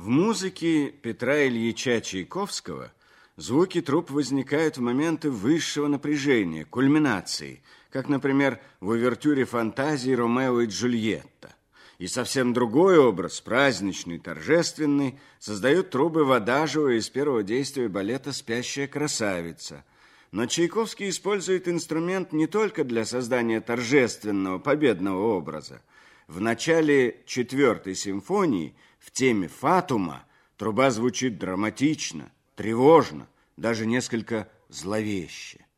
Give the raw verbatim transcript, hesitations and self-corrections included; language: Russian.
В музыке Петра Ильича Чайковского звуки труб возникают в моменты высшего напряжения, кульминации, как, например, в увертюре фантазии «Ромео и Джульетта». И совсем другой образ, праздничный, торжественный, создают трубы в адажио из первого действия балета «Спящая красавица». Но Чайковский использует инструмент не только для создания торжественного, победного образа. В начале четвертой симфонии в теме «Фатума» труба звучит драматично, тревожно, даже несколько зловеще.